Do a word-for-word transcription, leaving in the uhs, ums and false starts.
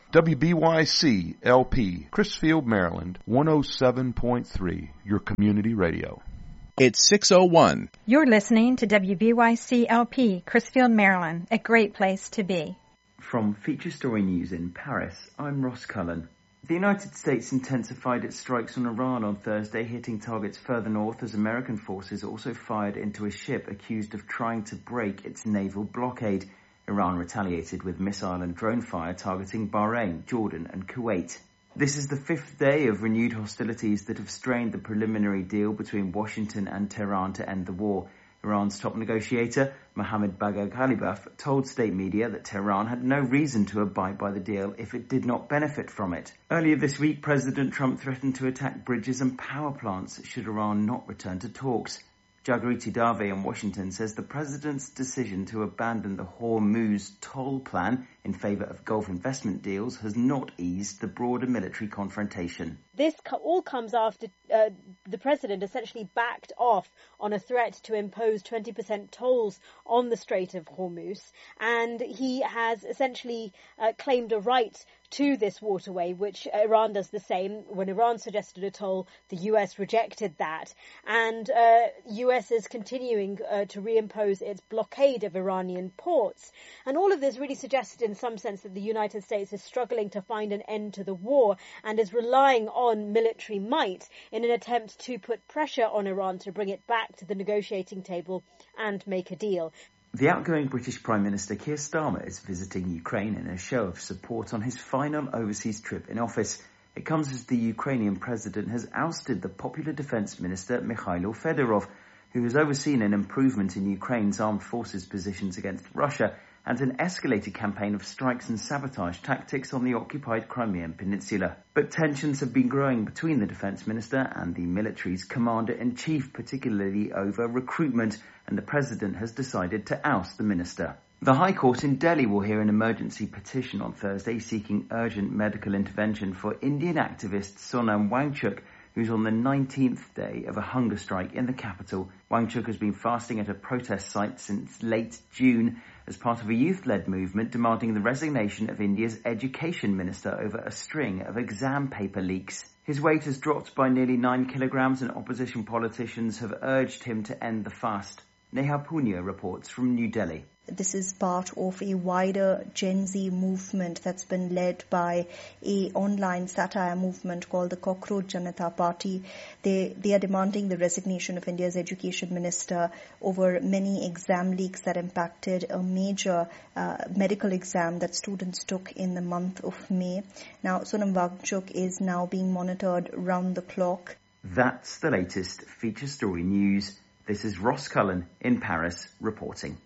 W B Y C L P, Chrisfield, Maryland, one oh seven point three, your community radio. It's six oh one. You're listening to W B Y C L P, Chrisfield, Maryland, a great place to be. From Feature Story News in Paris, I'm Ross Cullen. The United States intensified its strikes on Iran on Thursday, hitting targets further north as American forces also fired into a ship accused of trying to break its naval blockade. Iran retaliated with missile and drone fire targeting Bahrain, Jordan and Kuwait. This is the fifth day of renewed hostilities that have strained the preliminary deal between Washington and Tehran to end the war. Iran's top negotiator, Mohammad Bagher Ghalibaf, told state media that Tehran had no reason to abide by the deal if it did not benefit from it. Earlier this week, President Trump threatened to attack bridges and power plants should Iran not return to talks. Jagriti Dave in Washington says the president's decision to abandon the Hormuz toll plan in favour of Gulf investment deals has not eased the broader military confrontation. This all comes after uh, the president essentially backed off on a threat to impose twenty percent tolls on the Strait of Hormuz, and he has essentially uh, claimed a right to this waterway, which Iran does the same. When Iran suggested a toll, the U S rejected that, and uh, U S is continuing uh, to reimpose its blockade of Iranian ports. And all of this really suggested in some sense that the United States is struggling to find an end to the war and is relying on military might in an attempt to put pressure on Iran to bring it back to the negotiating table and make a deal. The outgoing British Prime Minister Keir Starmer is visiting Ukraine in a show of support on his final overseas trip in office. It comes as the Ukrainian president has ousted the popular defence minister Mikhailo Fedorov, who has overseen an improvement in Ukraine's armed forces positions against Russia and an escalated campaign of strikes and sabotage tactics on the occupied Crimean Peninsula. But tensions have been growing between the defence minister and the military's commander-in-chief, particularly over recruitment, and the president has decided to oust the minister. The High Court in Delhi will hear an emergency petition on Thursday seeking urgent medical intervention for Indian activist Sonam Wangchuk, who's on the nineteenth day of a hunger strike in the capital. Wangchuk has been fasting at a protest site since late June as part of a youth-led movement demanding the resignation of India's education minister over a string of exam paper leaks. His weight has dropped by nearly nine kilograms and opposition politicians have urged him to end the fast. Neha Punya reports from New Delhi. This is part of a wider Gen Z movement that's been led by a online satire movement called the Cockroach Janata Party. They they are demanding the resignation of India's education minister over many exam leaks that impacted a major uh, medical exam that students took in the month of May. Now, Sonam Wangchuk is now being monitored round the clock. That's the latest feature story news. This is Ross Cullen in Paris reporting.